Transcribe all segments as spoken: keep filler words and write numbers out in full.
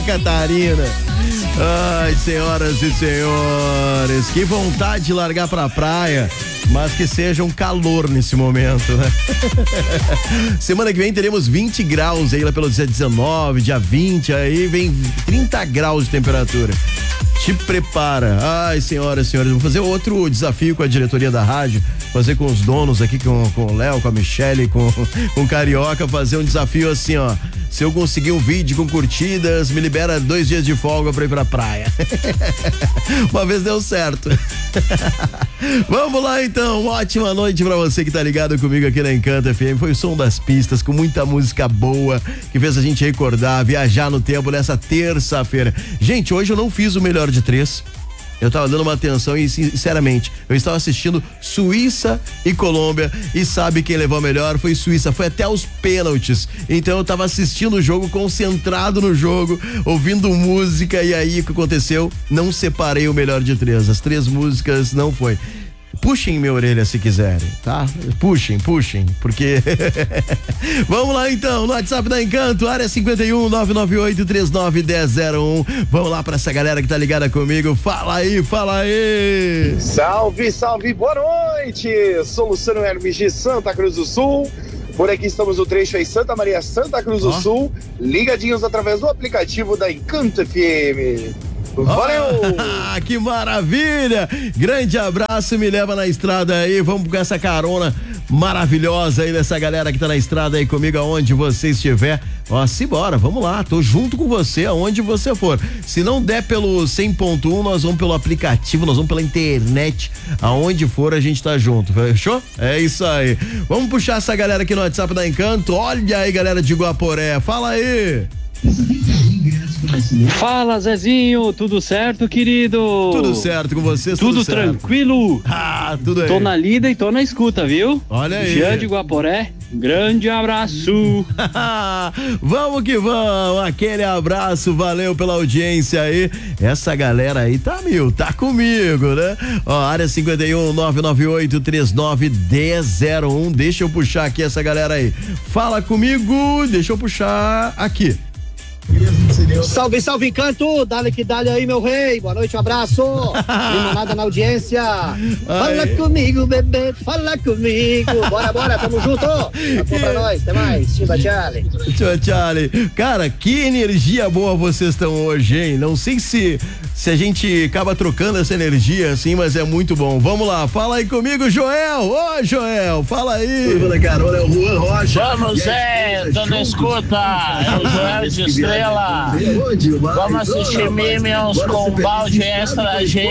Catarina. Ai, senhoras e senhores, que vontade de largar pra praia, mas que seja um calor nesse momento, né? Semana que vem teremos vinte graus aí lá pelo dia dezenove, dia vinte, aí vem trinta graus de temperatura. Te prepara. Ai, senhoras e senhores, vou fazer outro desafio com a diretoria da rádio, fazer com os donos aqui, com, com o Léo, com a Michele, com, com o Carioca, fazer um desafio assim, ó. Se eu conseguir um vídeo com curtidas, me libera dois dias de folga pra ir pra praia. Uma vez deu certo. Vamos lá então, uma ótima noite pra você que tá ligado comigo aqui na Encanto F M. Foi o som das pistas, com muita música boa, que fez a gente recordar, viajar no tempo nessa terça-feira. Gente, hoje eu não fiz o melhor de três. Eu tava dando uma atenção e, sinceramente, eu estava assistindo Suíça e Colômbia e sabe quem levou a melhor? Foi Suíça, foi até os pênaltis. Então eu tava assistindo o jogo, concentrado no jogo, ouvindo música e aí o que aconteceu? Não separei o melhor de três. As três músicas não foi. Puxem minha orelha se quiserem, tá? Puxem, puxem, porque... Vamos lá então, no WhatsApp da Encanto, área cinquenta e um, nove nove oito, três nove um zero zero um. Vamos lá pra essa galera que tá ligada comigo. Fala aí, fala aí! Salve, salve, boa noite! Sou Luciano Hermes de Santa Cruz do Sul. Por aqui estamos no trecho aí, Santa Maria, Santa Cruz do oh. Sul, ligadinhos através do aplicativo da Encanto F M. Valeu! Oh, que maravilha! Grande abraço, me leva na estrada aí, vamos com essa carona maravilhosa aí dessa galera que tá na estrada aí comigo, aonde você estiver. Ó, simbora, vamos lá, tô junto com você aonde você for. Se não der pelo cem ponto um, nós vamos pelo aplicativo, nós vamos pela internet, aonde for a gente tá junto, fechou? É isso aí. Vamos puxar essa galera aqui no WhatsApp da Encanto. Olha aí, galera de Guaporé, fala aí! Fala, Zezinho, tudo certo, querido? Tudo certo com você? Tudo, tudo tranquilo? Ah, tudo aí. Tô na lida e tô na escuta, viu? Olha aí. Jean de Guaporé, grande abraço. Vamos que vamos, aquele abraço, valeu pela audiência aí. Essa galera aí tá mil, tá comigo, né? Ó, área cinquenta e um, nove nove oito, três nove um zero zero um, deixa eu puxar aqui essa galera aí. Fala comigo, deixa eu puxar aqui. Salve, salve, Encanto, dale que dale aí, meu rei, boa noite, um abraço, limonada na audiência. Fala Ai. comigo, bebê, fala comigo, bora, bora, tamo junto, tá bom pra nós, até mais, tchau, Charlie. Tchau, Charlie. Cara, que energia boa vocês estão hoje, hein? Não sei se, se a gente acaba trocando essa energia assim, mas é muito bom. Vamos lá, fala aí comigo, Joel. Ô, Joel, fala aí. Tudo Carol, é o Juan Rocha. Vamos, Zé, tô na escuta, é o Joel de Estrela. Vamos assistir Minions com balde extra G.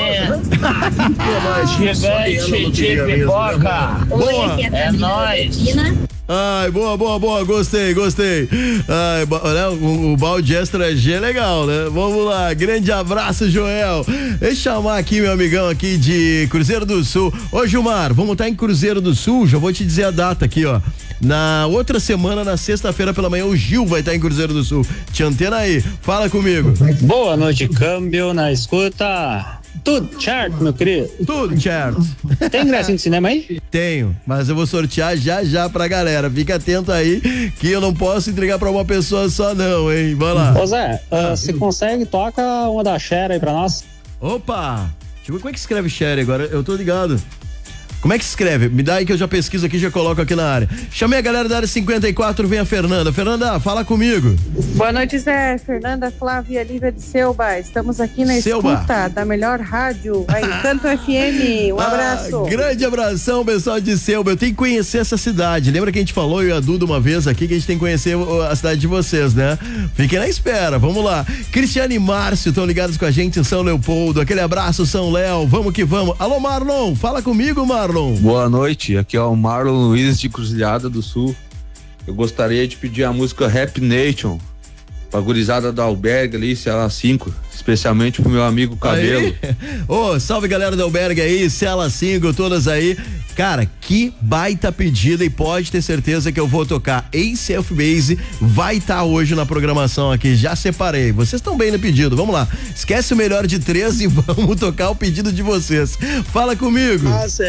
Gigante de pipoca. Boa. É nóis. Ai, boa, boa, boa, gostei, gostei. Ai, né, o, o balde extra G é legal, né? Vamos lá, grande abraço, Joel. Deixa eu chamar aqui meu amigão aqui de Cruzeiro do Sul. Ô, Gilmar, vamos estar em Cruzeiro do Sul, já vou te dizer a data aqui, ó. Na outra semana, na sexta-feira pela manhã, o Gil vai estar em Cruzeiro do Sul. Te antena aí, fala comigo. Boa noite, câmbio na escuta. Tudo certo, meu querido? Tudo certo. Tem ingressinho de cinema aí? Tenho, mas eu vou sortear já já pra galera. Fica atento aí que eu não posso entregar pra uma pessoa só não, hein? Vamos lá. Ô Zé, uh, se consegue, toca uma da Cher aí pra nós. Opa! Deixa eu ver como é que escreve Cher agora, eu tô ligado. Como é que se escreve? Me dá aí que eu já pesquiso aqui, já coloco aqui na área. Chamei a galera da área cinquenta e quatro, vem a Fernanda. Fernanda, fala comigo. Boa noite, Zé. Fernanda, Flávia, Lívia de Selba. Estamos aqui na Selba. escuta da melhor rádio, a Encanto F M. Um ah, abraço. Grande abração, pessoal de Selba. Eu tenho que conhecer essa cidade. Lembra que a gente falou, eu e a Duda, uma vez aqui, que a gente tem que conhecer a cidade de vocês, né? Fiquem na espera, vamos lá. Cristiane e Márcio estão ligados com a gente em São Leopoldo. Aquele abraço, São Léo. Vamos que vamos. Alô, Marlon, fala comigo, Marlon. Boa noite, aqui é o Marlon Luiz de Cruzilhada do Sul. Eu gostaria de pedir a música Rap Nation pra gurizada da Albergue ali, Cela cinco, especialmente pro meu amigo Cabelo. Ô, oh, salve galera da Albergue aí, Cela cinco, todas aí. Cara, que baita pedida e pode ter certeza que eu vou tocar Ace of Base, vai estar tá hoje na programação aqui, já separei. Vocês estão bem no pedido, vamos lá. Esquece o melhor de três e vamos tocar o pedido de vocês. Fala comigo. Nossa,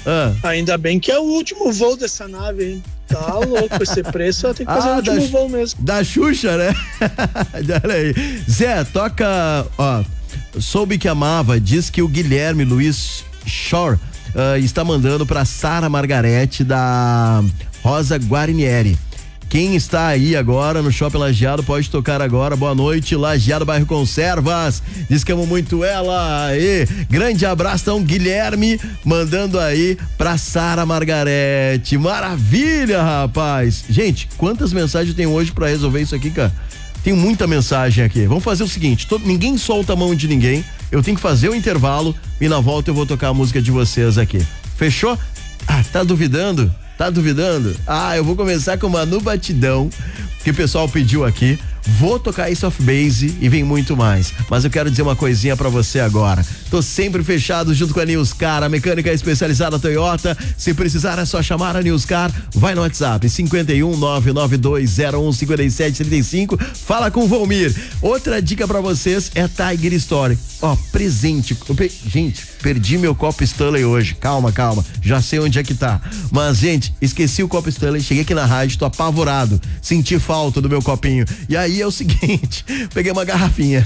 Ah. Ainda bem que é o último voo dessa nave, hein? Tá louco, esse preço tem que fazer ah, o último da, voo mesmo. Da Xuxa, né? Olha aí. Zé, toca, ó, soube que amava, diz que o Guilherme Luiz Shore uh, está mandando pra Sara Margarete da Rosa Guarinieri. Quem está aí agora no Shopping Lajeado pode tocar agora. Boa noite, Lajeado, bairro Conservas. Diz que amo muito ela. Aí, grande abraço, então, Guilherme, mandando aí pra Sara Margarete. Maravilha, rapaz. Gente, quantas mensagens eu tenho hoje pra resolver isso aqui, cara? Tem muita mensagem aqui. Vamos fazer o seguinte: todo, ninguém solta a mão de ninguém. Eu tenho que fazer o intervalo e na volta eu vou tocar a música de vocês aqui. Fechou? Ah, tá duvidando? Tá duvidando? Ah, eu vou começar com Manu Batidão, que o pessoal pediu aqui. Vou tocar Ace of Base e vem muito mais. Mas eu quero dizer uma coisinha pra você agora. Tô sempre fechado junto com a Newscar, a mecânica especializada Toyota. Se precisar é só chamar a Newscar. Vai no WhatsApp cinco um nove nove dois zero um cinco sete três cinco. Fala com o Volmir. Outra dica pra vocês é Tiger Story. Ó, presente. Pe... Gente, perdi meu copo Stanley hoje. Calma, calma. Já sei onde é que tá. Mas, gente, esqueci o copo Stanley. Cheguei aqui na rádio, tô apavorado. Senti falta do meu copinho. E aí é o seguinte, peguei uma garrafinha.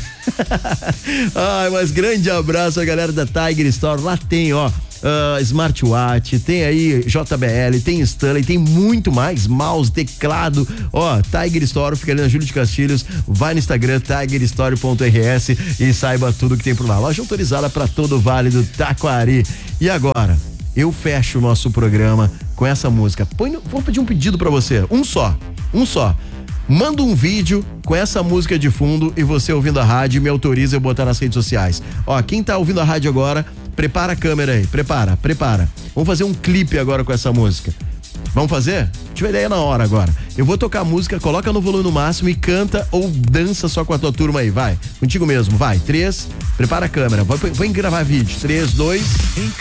Ai, mas grande abraço a galera da Tiger Store. Lá tem, ó, uh, smartwatch, tem aí J B L, tem Stanley, tem muito mais, mouse, teclado, ó, Tiger Store, fica ali na Júlio de Castilhos. Vai no Instagram, tiger store ponto r s e saiba tudo que tem por lá. Loja autorizada para todo o Vale do Taquari. E agora, eu fecho o nosso programa com essa música. Põe no, vou pedir um pedido para você, um só, um só. Manda um vídeo com essa música de fundo e você ouvindo a rádio, me autoriza eu botar nas redes sociais. Ó, quem tá ouvindo a rádio agora, prepara a câmera aí, prepara, prepara. Vamos fazer um clipe agora com essa música. Vamos fazer? Tive ideia na hora agora. Eu vou tocar a música, coloca no volume no máximo e canta ou dança só com a tua turma aí, vai. Contigo mesmo, vai. Três, prepara a câmera, vai, vai gravar vídeo. Três, dois...